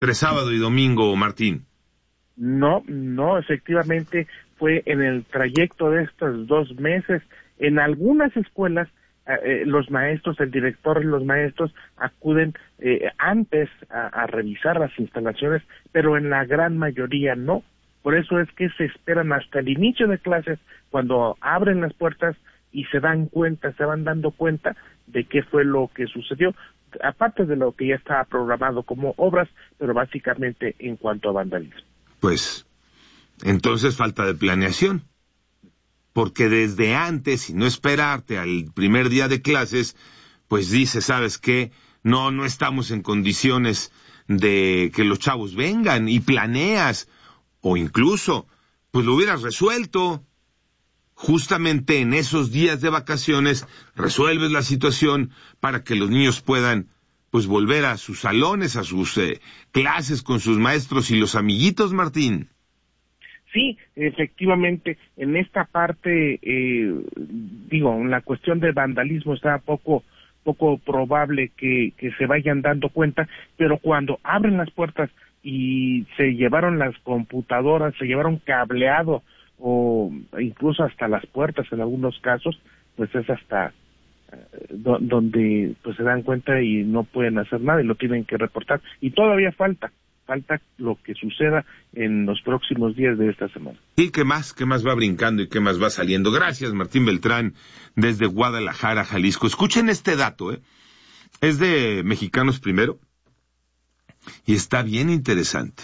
entre sábado y domingo, Martín. No, efectivamente fue en el trayecto de estos 2 meses. En algunas escuelas, los maestros, el director y los maestros acuden antes a revisar las instalaciones, pero en la gran mayoría no. Por eso es que se esperan hasta el inicio de clases, cuando abren las puertas y se van dando cuenta de qué fue lo que sucedió, aparte de lo que ya estaba programado como obras, pero básicamente en cuanto a vandalismo. Pues, entonces falta de planeación, porque desde antes, y no esperarte al primer día de clases, pues dices, ¿sabes qué? No estamos en condiciones de que los chavos vengan, y planeas, o incluso, pues lo hubieras resuelto. Justamente en esos días de vacaciones resuelves la situación para que los niños puedan pues volver a sus salones, a sus clases con sus maestros y los amiguitos, Martín. Sí, efectivamente, en esta parte, en la cuestión de vandalismo está poco probable que se vayan dando cuenta, pero cuando abren las puertas y se llevaron las computadoras, se llevaron cableado, o incluso hasta las puertas en algunos casos, pues es hasta donde pues se dan cuenta y no pueden hacer nada y lo tienen que reportar. Y todavía falta lo que suceda en los próximos días de esta semana. ¿Y qué más va brincando y qué más va saliendo? Gracias, Martín Beltrán, desde Guadalajara, Jalisco. Escuchen este dato, es de Mexicanos Primero y está bien interesante.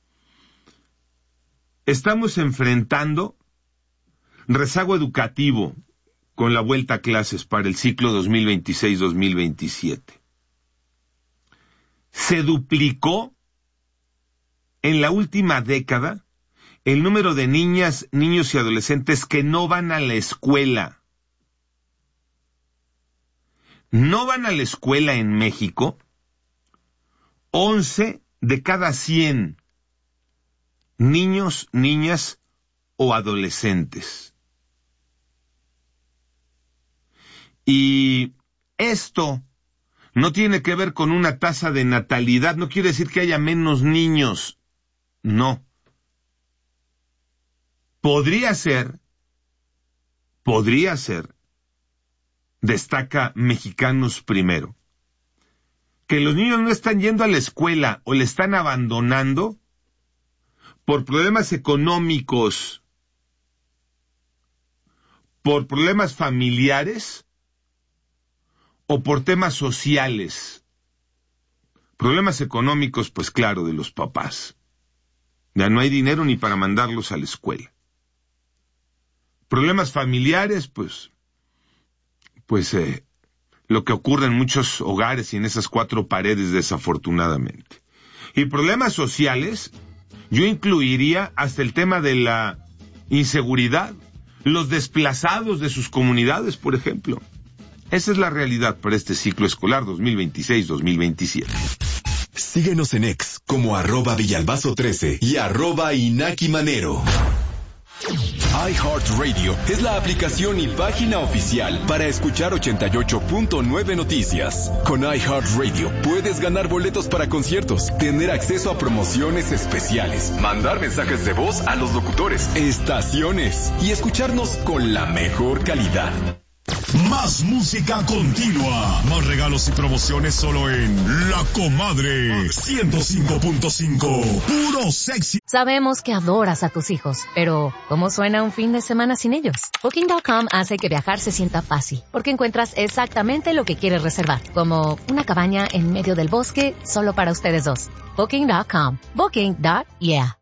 Estamos enfrentando rezago educativo con la vuelta a clases para el ciclo 2026-2027. Se duplicó en la última década el número de niñas, niños y adolescentes que no van a la escuela. No van a la escuela en México 11 de cada 100 niños, niñas o adolescentes. Y esto no tiene que ver con una tasa de natalidad, no quiere decir que haya menos niños, no. Podría ser, destaca Mexicanos Primero, que los niños no están yendo a la escuela o le están abandonando por problemas económicos, por problemas familiares o por temas sociales. Problemas económicos, pues claro, de los papás. Ya no hay dinero ni para mandarlos a la escuela. Problemas familiares, pues lo que ocurre en muchos hogares y en esas 4 paredes, desafortunadamente. Y problemas sociales, yo incluiría hasta el tema de la inseguridad, los desplazados de sus comunidades, por ejemplo. Esa es la realidad para este ciclo escolar 2026-2027. Síguenos en X como @Villalbazo13 y @InakiManero. iHeartRadio es la aplicación y página oficial para escuchar 88.9 Noticias. Con iHeartRadio puedes ganar boletos para conciertos, tener acceso a promociones especiales, mandar mensajes de voz a los locutores, estaciones y escucharnos con la mejor calidad. Más música continua, más regalos y promociones solo en La Comadre 105.5, puro sexy. Sabemos que adoras a tus hijos, pero ¿cómo suena un fin de semana sin ellos? Booking.com hace que viajar se sienta fácil, porque encuentras exactamente lo que quieres reservar, como una cabaña en medio del bosque solo para ustedes dos. Booking.com. Booking.yeah.